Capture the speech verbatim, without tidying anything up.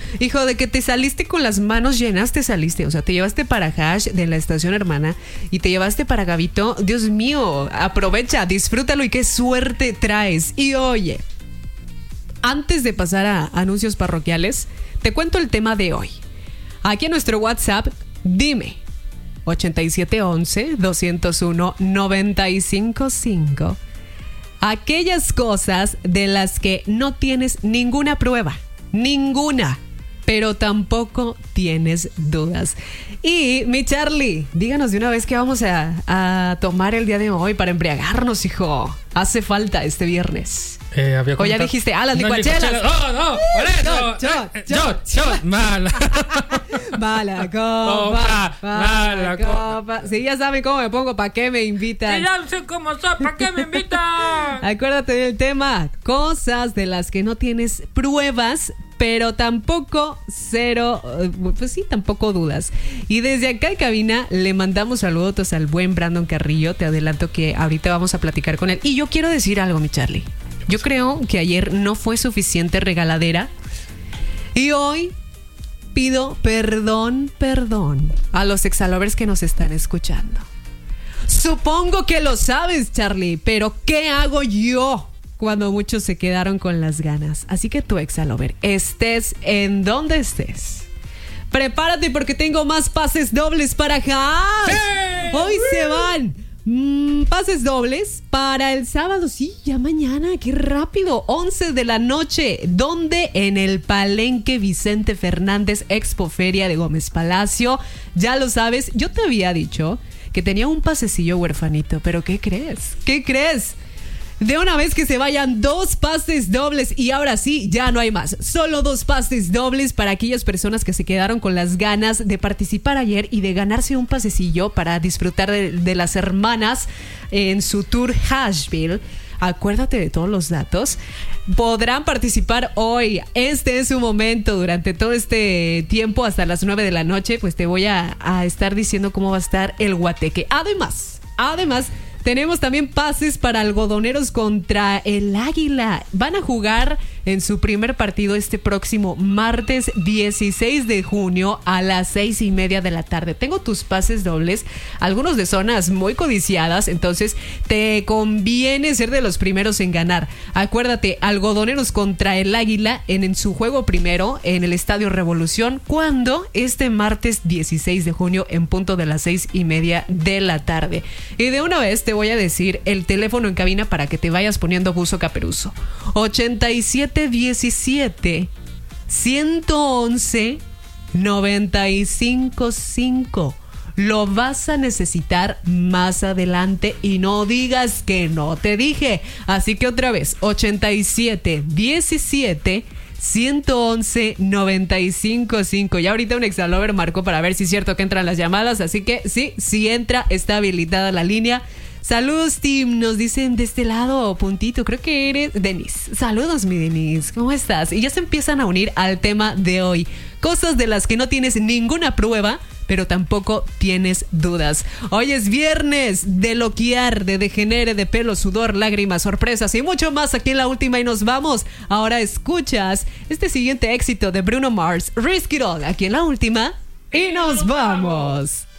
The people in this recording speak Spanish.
Hijo, de que te saliste con las manos llenas, te saliste. O sea, te llevaste para Hash de la estación hermana y te llevaste para Gabito. Dios mío, aprovecha, disfrútalo y qué suerte traes. Y oye, antes de pasar a anuncios parroquiales, te cuento el tema de hoy. Aquí en nuestro WhatsApp, dime ochenta y siete once, doscientos uno, noventa y cinco cinco. Aquellas cosas de las que no tienes ninguna prueba, ninguna, pero tampoco tienes dudas. Y mi Charlie, díganos de una vez qué vamos a, a tomar el día de hoy para embriagarnos, hijo. Hace falta este viernes. Eh, había o ya dijiste, ah, las no, licuachelas. No, no, por eso. Shot, eh, shot, shot, mala. Mala copa, Opa, mala, mala copa. copa. Si ya saben cómo me pongo, ¿para qué me invitan? Sí, ya sé cómo soy, ¿para qué me invitan? Acuérdate del tema, cosas de las que no tienes pruebas, pero tampoco cero, pues sí, tampoco dudas. Y desde acá en cabina le mandamos saludos al buen Brandon Carrillo. Te adelanto que ahorita vamos a platicar con él. Y yo quiero decir algo, mi Charlie. Yo creo que ayer no fue suficiente regaladera. Y hoy pido perdón, perdón a los exalovers que nos están escuchando. Supongo que lo sabes, Charlie, pero ¿qué hago yo cuando muchos se quedaron con las ganas? Así que tú, exalover, estés en donde estés, prepárate porque tengo más pases dobles para Hash. ¡Sí! Hoy se van mm, pases dobles para el sábado. Sí, ya mañana, qué rápido. once de la noche. ¿Dónde? En el Palenque Vicente Fernández Expoferia de Gómez Palacio. Ya lo sabes, yo te había dicho que tenía un pasecillo huerfanito, pero ¿qué crees? ¿Qué crees? De una vez que se vayan dos pases dobles y ahora sí, ya no hay más. Solo dos pases dobles para aquellas personas que se quedaron con las ganas de participar ayer y de ganarse un pasecillo para disfrutar de, de las hermanas en su tour Hashville. Acuérdate de todos los datos. Podrán participar hoy. Este es su momento. Durante todo este tiempo, hasta las nueve de la noche, pues te voy a, a estar diciendo cómo va a estar el guateque. Además, además... tenemos también pases para Algodoneros contra el Águila. Van a jugar en su primer partido este próximo martes dieciséis de junio a las seis y media de la tarde. Tengo tus pases dobles, algunos de zonas muy codiciadas, entonces te conviene ser de los primeros en ganar. Acuérdate, Algodoneros contra el Águila en, en su juego primero en el Estadio Revolución, cuando este martes dieciséis de junio en punto de las seis y media de la tarde. Y de una vez te voy a decir el teléfono en cabina para que te vayas poniendo buzo caperuso. ochenta y siete diecisiete, ciento once, noventa y cinco cinco. Lo vas a necesitar más adelante y no digas que no te dije. Así que otra vez, ochenta y siete diecisiete, ciento once, noventa y cinco cinco. Ya ahorita un exalover marcó para ver si es cierto que entran las llamadas. Así que sí, sí entra, está habilitada la línea. Saludos, Tim, nos dicen de este lado, puntito, creo que eres Denise. Saludos, mi Denise, ¿cómo estás? Y ya se empiezan a unir al tema de hoy. Cosas de las que no tienes ninguna prueba, pero tampoco tienes dudas. Hoy es viernes de loquear, de degenere, de pelo, sudor, lágrimas, sorpresas y mucho más aquí en La Última y nos vamos. Ahora escuchas este siguiente éxito de Bruno Mars, Risk It All, aquí en La Última y nos vamos.